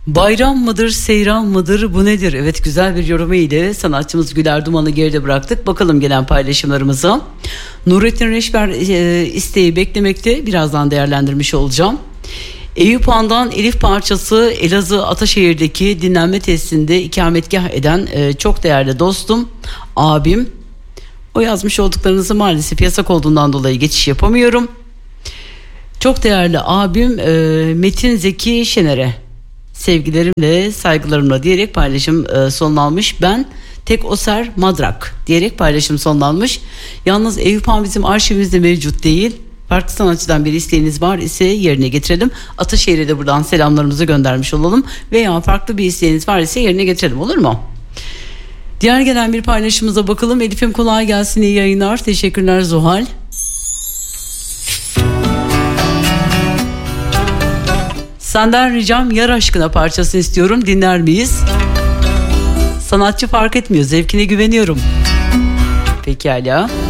Bayram mıdır, seyran mıdır, bu nedir? Evet, güzel bir yorumu ile sanatçımız Güler Duman'ı geride bıraktık. Bakalım gelen paylaşımlarımıza. Nurettin Reşber isteği beklemekte. Birazdan değerlendirmiş olacağım. Eyüp Han'dan Elif parçası. Elazığ Ataşehir'deki dinlenme tesisinde ikametgah eden çok değerli dostum, abim. O yazmış olduklarınızı maalesef yasak olduğundan dolayı geçiş yapamıyorum. Çok değerli abim Metin Zeki Şener'e sevgilerimle, saygılarımla diyerek paylaşım sonlanmış. Ben Tek Oser Madrak diyerek paylaşım sonlanmış. Yalnız Eyüp Han bizim arşivimizde mevcut değil. Farklı sanatçıdan bir isteğiniz var ise yerine getirelim. Ataşehir'e de buradan selamlarımızı göndermiş olalım. Veya farklı bir isteğiniz var ise yerine getirelim, olur mu? Diğer gelen bir paylaşımımıza bakalım. Elif'im kolay gelsin, iyi yayınlar. Teşekkürler Zuhal. Senden ricam Yar Aşkına parçasını istiyorum. Dinler miyiz? Sanatçı fark etmiyor. Zevkine güveniyorum. Pekala.